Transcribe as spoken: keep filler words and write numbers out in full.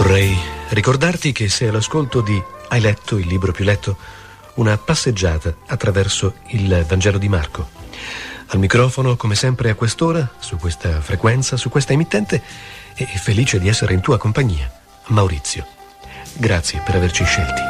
Vorrei ricordarti che sei all'ascolto di Hai letto il libro più letto? Una passeggiata attraverso il Vangelo di Marco. Al microfono, come sempre a quest'ora, su questa frequenza, su questa emittente, e felice di essere in tua compagnia, Maurizio. Grazie per averci scelti.